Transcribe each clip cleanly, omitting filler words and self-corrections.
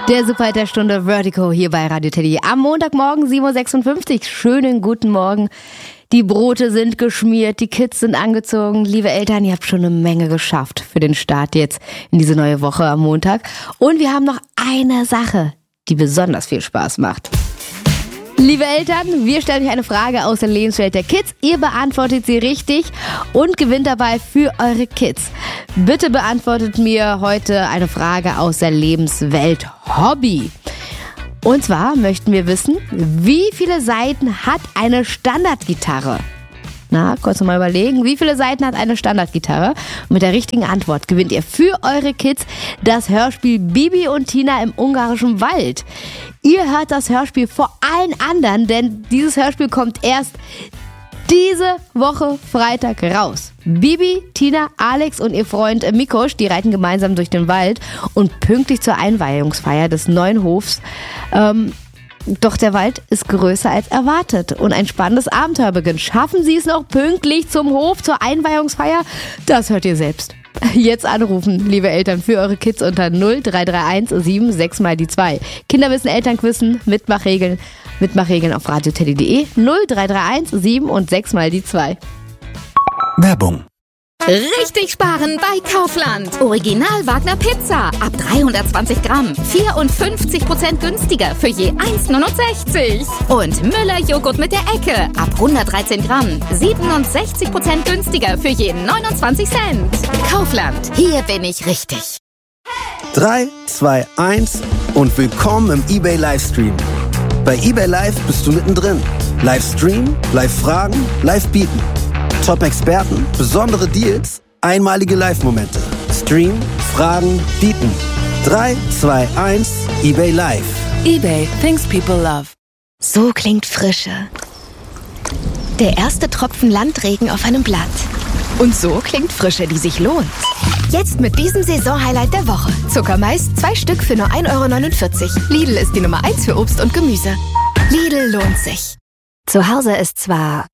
Der Superhit der Stunde Vertigo hier bei Radio Teddy. Am Montagmorgen 7.56 Uhr. Schönen guten Morgen. Die Brote sind geschmiert, die Kids sind angezogen. Liebe Eltern, ihr habt schon eine Menge geschafft für den Start jetzt in diese neue Woche am Montag. Und wir haben noch eine Sache, die besonders viel Spaß macht. Liebe Eltern, wir stellen euch eine Frage aus der Lebenswelt der Kids. Ihr beantwortet sie richtig und gewinnt dabei für eure Kids. Bitte beantwortet mir heute eine Frage aus der Lebenswelt Hobby. Und zwar möchten wir wissen, wie viele Saiten hat eine Standardgitarre? Na, kurz mal überlegen, wie viele Saiten hat eine Standardgitarre? Und mit der richtigen Antwort gewinnt ihr für eure Kids das Hörspiel Bibi und Tina im ungarischen Wald. Ihr hört das Hörspiel vor allen anderen, denn dieses Hörspiel kommt erst diese Woche Freitag raus. Bibi, Tina, Alex und ihr Freund Mikosch, die reiten gemeinsam durch den Wald und pünktlich zur Einweihungsfeier des neuen Hofs. Doch der Wald ist größer als erwartet und ein spannendes Abenteuer beginnt. Schaffen Sie es noch pünktlich zum Hof zur Einweihungsfeier? Das hört ihr selbst. Jetzt anrufen, liebe Eltern, für eure Kids unter 0331 76 mal die 2. Kinderwissen, Elternquissen, Mitmachregeln auf radioteddy.de 0331 7 und 6 mal die 2. Werbung. Richtig sparen bei Kaufland. Original Wagner Pizza ab 320 Gramm. 54% günstiger für je 1,69. Und Müller Joghurt mit der Ecke ab 113 Gramm. 67% günstiger für je 29 Cent. Kaufland, hier bin ich richtig. 3, 2, 1 und willkommen im eBay Livestream. Bei eBay Live bist du mittendrin. Livestream, Live-Fragen, Live-Bieten. Top-Experten, besondere Deals, einmalige Live-Momente. Stream, Fragen, Bieten. 3, 2, 1, eBay Live. eBay, things people love. So klingt Frische. Der erste Tropfen Landregen auf einem Blatt. Und so klingt Frische, die sich lohnt. Jetzt mit diesem Saisonhighlight der Woche. Zuckermais, 2 Stück für nur 1,49 €. Lidl ist die Nummer 1 für Obst und Gemüse. Lidl lohnt sich. Zu Hause ist zwar...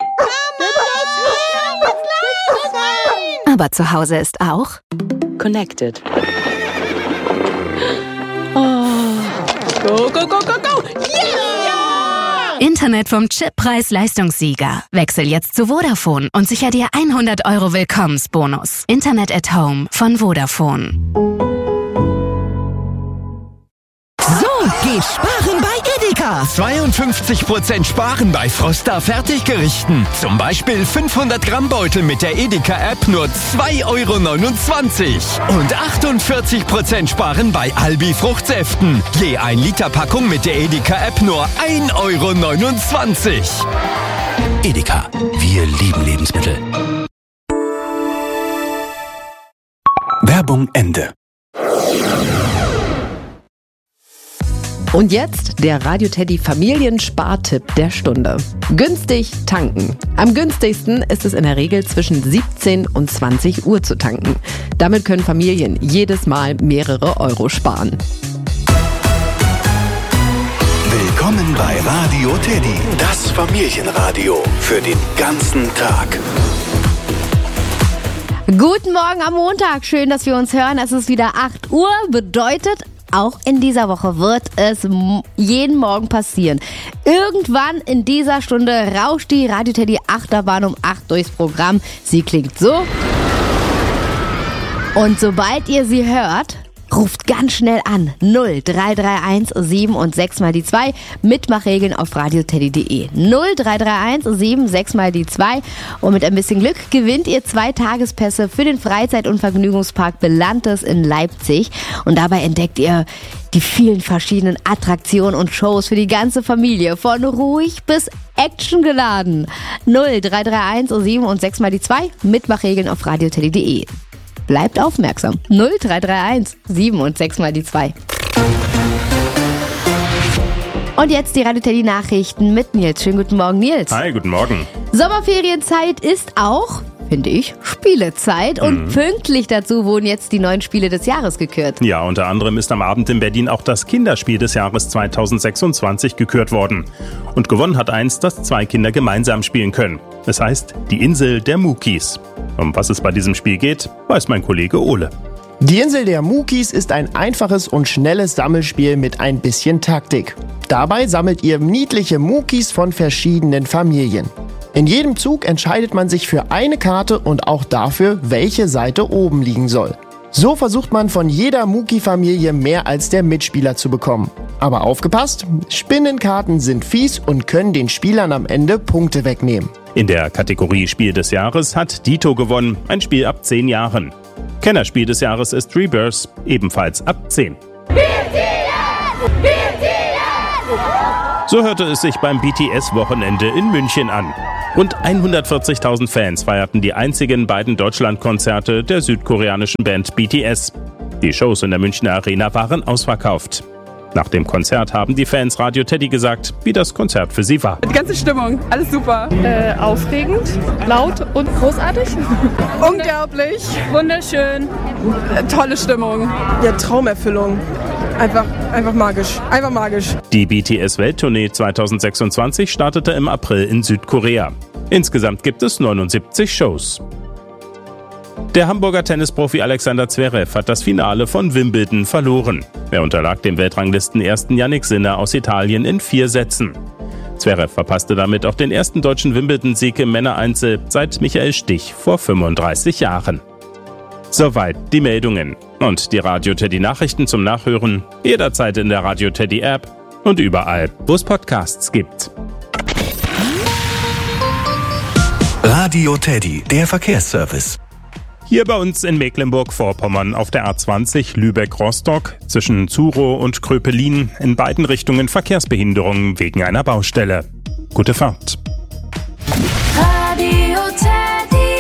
Aber zu Hause ist auch Connected. Oh. Go, go, go, go, go! Yeah! Internet vom Chip-Preis-Leistungssieger. Wechsel jetzt zu Vodafone und sicher dir 100 € Willkommensbonus. Internet at Home von Vodafone. So geht Sparen bei Edeka. 52% Sparen bei Froster Fertiggerichten. Zum Beispiel 500 Gramm Beutel mit der Edeka-App nur 2,29 € Und 48% Sparen bei Albi Fruchtsäften. Je 1 Liter Packung mit der Edeka-App nur 1,29 €. Edeka, wir lieben Lebensmittel. Werbung Ende. Und jetzt der Radio Teddy Familienspartipp der Stunde. Günstig tanken. Am günstigsten ist es in der Regel zwischen 17 und 20 Uhr zu tanken. Damit können Familien jedes Mal mehrere Euro sparen. Willkommen bei Radio Teddy, das Familienradio für den ganzen Tag. Guten Morgen am Montag. Schön, dass wir uns hören. Es ist wieder 8 Uhr. Bedeutet, auch in dieser Woche wird es jeden Morgen passieren. Irgendwann in dieser Stunde rauscht die Radio Teddy Achterbahn um 8 durchs Programm. Sie klingt so. Und sobald ihr sie hört, ruft ganz schnell an 0331 7 und 6 mal die 2. Mitmachregeln auf radioteddy.de 0331 7 6 mal die 2. Und mit ein bisschen Glück gewinnt ihr 2 Tagespässe für den Freizeit- und Vergnügungspark Belantes in Leipzig. Und dabei entdeckt ihr die vielen verschiedenen Attraktionen und Shows für die ganze Familie. Von ruhig bis actiongeladen. 0331 7 und 6 mal die 2. Mitmachregeln auf radioteddy.de. Bleibt aufmerksam. 0331 7 und 6 mal die 2. Und jetzt die Radio Teddy Nachrichten mit Nils. Schönen guten Morgen, Nils. Hi, guten Morgen. Sommerferienzeit ist auch, finde ich, Spielezeit. Und pünktlich dazu wurden jetzt die 9 Spiele des Jahres gekürt. Ja, unter anderem ist am Abend in Berlin auch das Kinderspiel des Jahres 2026 gekürt worden. Und gewonnen hat eins, das 2 Kinder gemeinsam spielen können. Es heißt Die Insel der Mukis. Um was es bei diesem Spiel geht, weiß mein Kollege Ole. Die Insel der Mookies ist ein einfaches und schnelles Sammelspiel mit ein bisschen Taktik. Dabei sammelt ihr niedliche Mookies von verschiedenen Familien. In jedem Zug entscheidet man sich für eine Karte und auch dafür, welche Seite oben liegen soll. So versucht man von jeder Mookie-Familie mehr als der Mitspieler zu bekommen. Aber aufgepasst, Spinnenkarten sind fies und können den Spielern am Ende Punkte wegnehmen. In der Kategorie Spiel des Jahres hat Dito gewonnen, ein Spiel ab 10 Jahren. Kennerspiel des Jahres ist Rebirth, ebenfalls ab 10. So hörte es sich beim BTS-Wochenende in München an. Rund 140.000 Fans feierten die einzigen beiden Deutschlandkonzerte der südkoreanischen Band BTS. Die Shows in der Münchner Arena waren ausverkauft. Nach dem Konzert haben die Fans Radio Teddy gesagt, wie das Konzert für sie war. Die ganze Stimmung, alles super. Aufregend, laut und großartig. Unglaublich. Wunderschön. Tolle Stimmung. Ja, Traumerfüllung. Einfach magisch. Einfach magisch. Die BTS-Welttournee 2026 startete im April in Südkorea. Insgesamt gibt es 79 Shows. Der Hamburger Tennisprofi Alexander Zverev hat das Finale von Wimbledon verloren. Er unterlag dem Weltranglistenersten Jannik Sinner aus Italien in 4 Sätzen. Zverev verpasste damit auch den ersten deutschen Wimbledon-Sieg im Männereinzel seit Michael Stich vor 35 Jahren. Soweit die Meldungen. Und die Radio Teddy Nachrichten zum Nachhören jederzeit in der Radio Teddy App und überall, wo es Podcasts gibt. Radio Teddy, der Verkehrsservice. Hier bei uns in Mecklenburg-Vorpommern auf der A20 Lübeck-Rostock zwischen Zurow und Kröpelin in beiden Richtungen Verkehrsbehinderungen wegen einer Baustelle. Gute Fahrt. Radio Teddy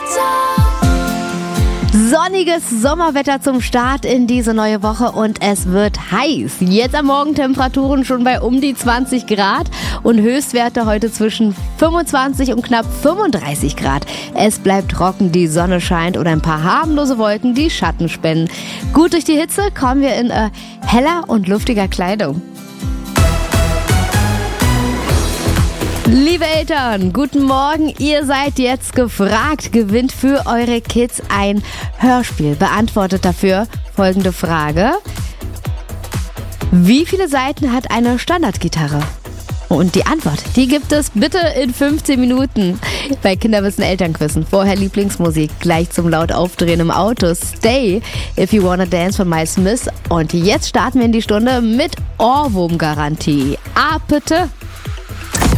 Wetter. Sonniges Sommerwetter zum Start in diese neue Woche und es wird heiß. Jetzt am Morgen Temperaturen schon bei um die 20 Grad und Höchstwerte heute zwischen 25 und knapp 35 Grad. Es bleibt trocken, die Sonne scheint und ein paar harmlose Wolken, die Schatten spenden. Gut durch die Hitze kommen wir in heller und luftiger Kleidung. Liebe Eltern, guten Morgen. Ihr seid jetzt gefragt. Gewinnt für eure Kids ein Hörspiel. Beantwortet dafür folgende Frage. Wie viele Saiten hat eine Standardgitarre? Und die Antwort, die gibt es bitte in 15 Minuten bei Kinderwissen Elternquissen. Vorher Lieblingsmusik, gleich zum laut aufdrehen im Auto. Stay, If You Wanna Dance von My Smith. Und jetzt starten wir in die Stunde mit Ohrwurmgarantie. Ah, bitte.